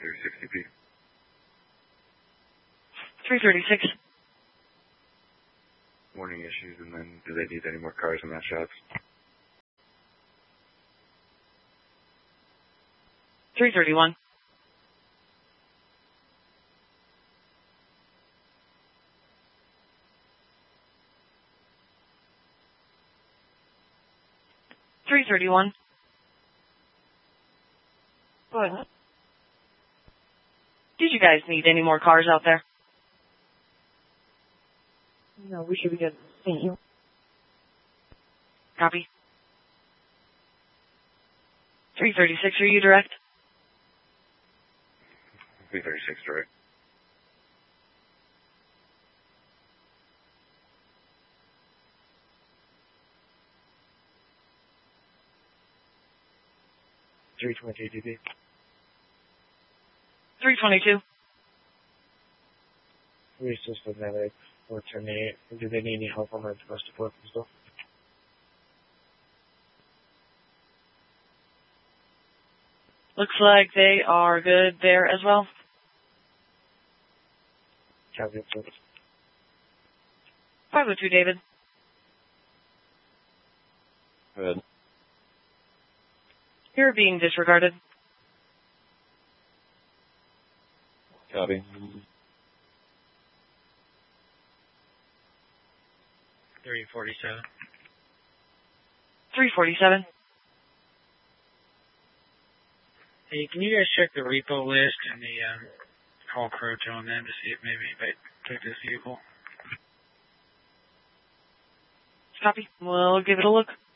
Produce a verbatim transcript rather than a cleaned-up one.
thirty-six D P. three thirty-six. Warning issues, and then do they need any more cars in that shots? three thirty-one. three thirty-one. Go ahead. Did you guys need any more cars out there? No, we should be good. Thank you. Copy. three thirty-six, are you direct? three thirty-six direct. three twenty-two D B. three twenty-two. three assisted medic, four ten eight. Do they need any help on my domestic work and stuff? Looks like they are good there as well. Copy, please. five oh two, David. Go ahead. You're being disregarded. Copy. three forty-seven. three forty-seven. Hey, can you guys check the repo list and the um, call Croach on them to see if maybe anybody took this vehicle? Copy. We'll give it a look.